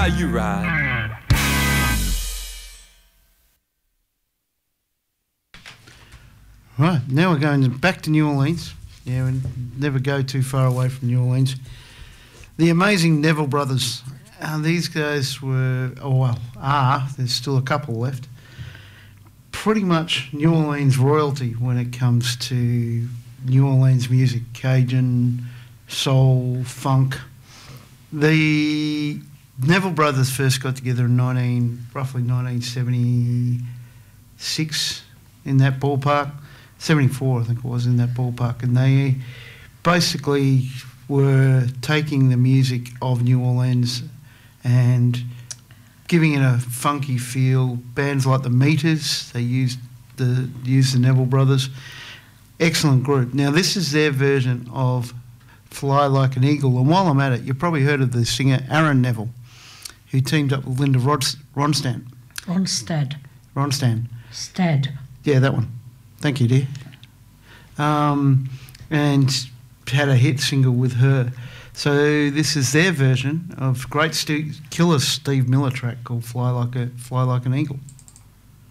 you ride. Right, now we're going back to New Orleans. Yeah, we never go too far away from New Orleans. The amazing Neville Brothers. These guys were, there's still a couple left. Pretty much New Orleans royalty when it comes to New Orleans music, Cajun, soul, funk. The Neville Brothers first got together in roughly 1976, in that ballpark. 74, I think it was, in that ballpark. And they basically were taking the music of New Orleans and giving it a funky feel. Bands like the Meters, they used the Neville Brothers. Excellent group. Now, this is their version of Fly Like an Eagle. And while I'm at it, you've probably heard of the singer Aaron Neville, who teamed up with Linda Ronstadt. Stad. Yeah, that one. Thank you, dear. And had a hit single with her. So this is their version of great killer Steve Miller track called Fly Like an Eagle.